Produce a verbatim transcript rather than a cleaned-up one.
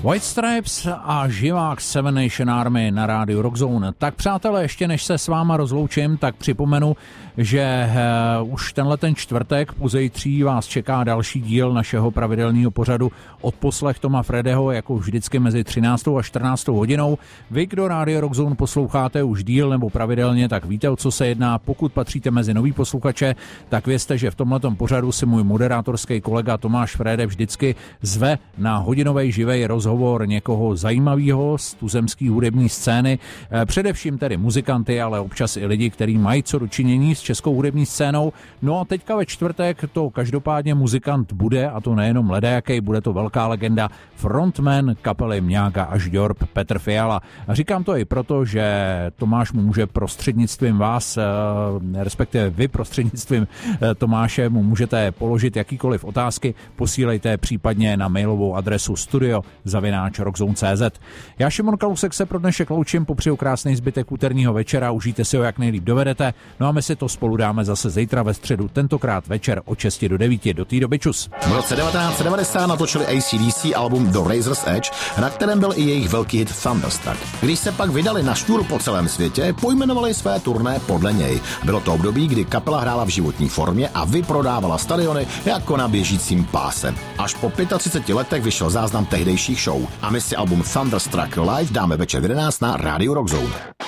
White Stripes a živák Seven Nation Army na rádiu Rockzone. Tak přátelé, ještě než se s váma rozloučím, tak připomenu, že uh, už tenhle ten čtvrtek pozejtří vás čeká další díl našeho pravidelného pořadu Odposlech Toma Fredeho, jako vždycky mezi třináctou a čtrnáctou hodinou. Vy, kdo rádio Rockzone posloucháte už díl nebo pravidelně, tak víte, o co se jedná. Pokud patříte mezi nový posluchače, tak vězte, že v tomhletom pořadu si můj moderátorský kolega Tomáš Frede vždycky zve na hodinovej živej rozhovor někoho zajímavého z tuzemské hudební scény. Především tedy muzikanty, ale občas i lidi, kteří mají co dočinění s českou hudební scénou. No a teďka ve čtvrtek to každopádně muzikant bude, a to nejenom ledajakej, bude to velká legenda, frontman kapely Mňága až Ďorb, Petr Fiala. A říkám to i proto, že Tomáš mu může prostřednictvím vás, respektive vy prostřednictvím Tomáše mu můžete položit jakýkoliv otázky, posílejte případně na mailovou adresu studio zavináč rockzone tečka cé zet. Já, Šimon Kalousek, se pro dnešek loučím, popřeju krásný zbytek úterního večera, užijte si ho jak nejlíp dovedete, no a my si to spolu dáme zase zítra ve středu, tentokrát večer od šesti do devíti. Do té doby čus. V roce devatenáct set devadesát natočili A C D C album The Razor's Edge, na kterém byl i jejich velký hit Thunderstruck. Když se pak vydali na šňůru po celém světě, pojmenovali své turné podle něj. Bylo to období, kdy kapela hrála v životní formě a vyprodávala stadiony jako na běžícím páse. Až po třiceti pěti letech vyšel záznam tehdejších show a my si album Thunderstruck live dáme večer v jedenáct na rádiu Rockzone.